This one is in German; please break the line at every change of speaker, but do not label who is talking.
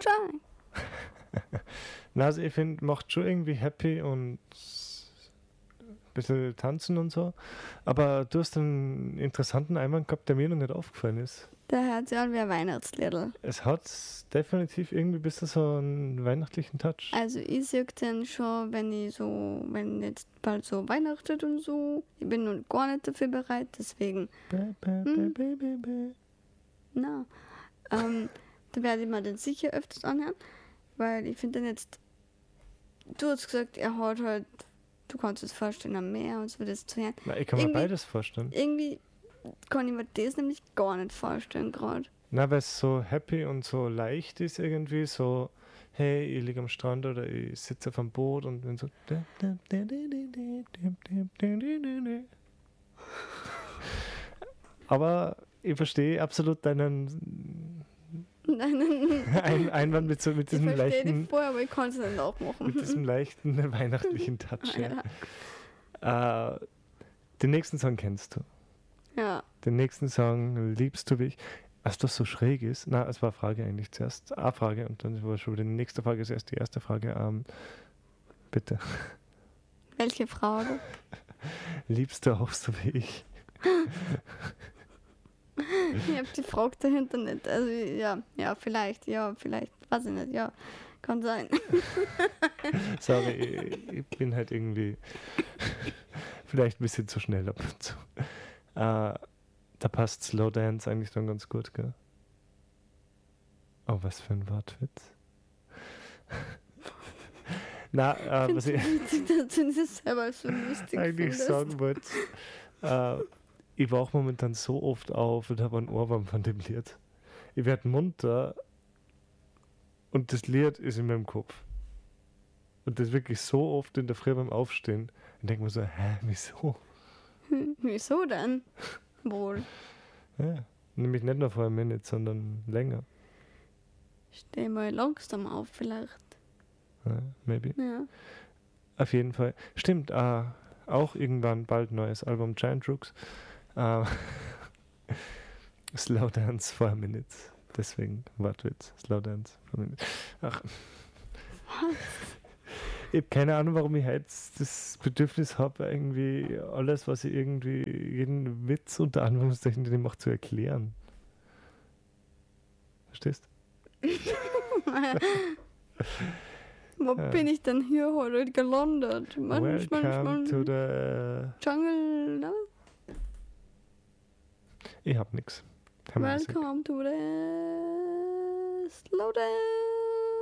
try.
Na, also ich finde, macht schon irgendwie happy und ein bisschen tanzen und so. Aber du hast einen interessanten Einwand gehabt, der mir noch nicht aufgefallen ist.
Der hört sich an wie ein Weihnachtsliedl.
Es hat definitiv irgendwie ein bisschen so einen weihnachtlichen Touch.
Also ich sehe den schon, wenn jetzt bald so Weihnachten und so. Ich bin noch gar nicht dafür bereit, deswegen. Na. Da werde ich mir den sicher öfters anhören, weil ich finde den jetzt. Du hast gesagt, er hat halt. Du kannst es vorstellen, am Meer und so das zu hören.
Na, ich kann mir beides vorstellen.
Irgendwie kann ich mir das nämlich gar nicht vorstellen gerade.
Na, weil es so happy und so leicht ist irgendwie, so, hey, ich liege am Strand oder ich sitze auf einem Boot und bin so. Aber ich verstehe absolut deinen Einwand mit diesem
ich verstehe
leichten.
die vorher, aber ich kann es nicht nachmachen.
Mit diesem leichten weihnachtlichen Touch. Ja. Den nächsten Song kennst du.
Ja.
Den nächsten Song liebst du wie ich. Was das so schräg ist. Na, es war eine Frage eigentlich zuerst. Eine Frage und dann war schon die nächste Frage ist erst die erste Frage. Bitte.
Welche Frage?
Liebst du auch so wie ich?
Ich habe die Frage dahinter nicht. Also ja, vielleicht, weiß ich nicht, ja, kann sein.
Sorry, ich bin halt irgendwie vielleicht ein bisschen zu schnell ab und zu. Da passt Slow Dance eigentlich dann ganz gut, gell? Oh, was für ein Wortwitz. Na, was ich
dass du das selber so lustig
eigentlich
findest.
sagen wollte, ich wache momentan so oft auf und habe einen Ohrwurm von dem Lied. Ich werde munter und das Lied ist in meinem Kopf. Und das wirklich so oft in der Früh beim Aufstehen. Und denke mir so, wieso?
Wieso denn? Wohl.
Ja, nämlich nicht nur vor einem Minute, sondern länger.
Steh mal langsam auf vielleicht.
Ja, maybe.
Ja.
Auf jeden Fall. Stimmt, auch irgendwann bald neues Album Giant Rooks. Slow Dance for a Minute. Deswegen Wortwitz. Slow Dance for a Minute. Ach.
Was?
Ich habe keine Ahnung, warum ich heute das Bedürfnis habe, irgendwie alles, was ich irgendwie, jeden Witz unter Anführungszeichen, den ich mache, zu erklären. Verstehst?
Wo bin ich denn hier heute gelandet?
Welcome to the
Jungle, ne?
Ich hab nix.
Welcome to the Slow Dance.